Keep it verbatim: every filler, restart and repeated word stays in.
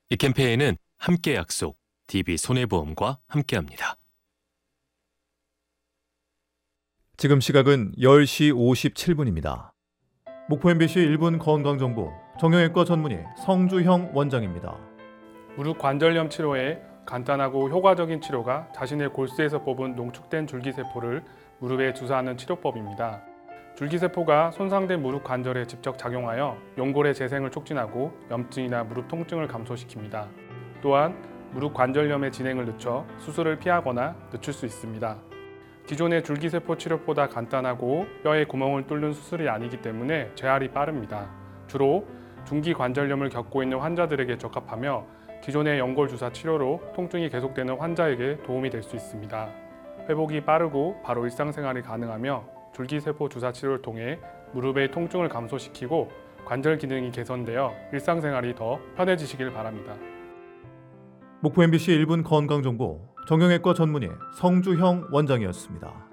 이 캠페인은 함께 약속, 디비손해보험과 함께합니다. 지금 시각은 열 시 오십칠 분입니다. 목포 엠비씨 일 분 건강정보 정형외과 전문의 성주형 원장입니다. 무릎 관절염 치료에 간단하고 효과적인 치료가 자신의 골수에서 뽑은 농축된 줄기세포를 무릎에 주사하는 치료법입니다. 줄기세포가 손상된 무릎 관절에 직접 작용하여 연골의 재생을 촉진하고 염증이나 무릎 통증을 감소시킵니다. 또한 무릎 관절염의 진행을 늦춰 수술을 피하거나 늦출 수 있습니다. 기존의 줄기세포 치료보다 간단하고 뼈에 구멍을 뚫는 수술이 아니기 때문에 재활이 빠릅니다. 주로 중기 관절염을 겪고 있는 환자들에게 적합하며 기존의 연골 주사 치료로 통증이 계속되는 환자에게 도움이 될 수 있습니다. 회복이 빠르고 바로 일상생활이 가능하며 줄기세포 주사 치료를 통해 무릎의 통증을 감소시키고 관절 기능이 개선되어 일상생활이 더 편해지시길 바랍니다. 목포 엠비씨 일 분 건강정보 정형외과 전문의 성주형 원장이었습니다.